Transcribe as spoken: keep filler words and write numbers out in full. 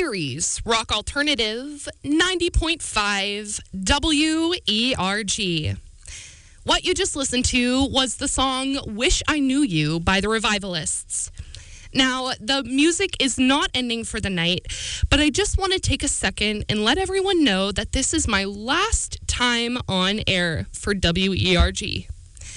Calgary's Rock Alternative, ninety point five W E R G. What you just listened to was the song Wish I Knew You by the Revivalists. Now, the music is not ending for the night, but I just want to take a second and let everyone know that this is my last time on air for W E R G.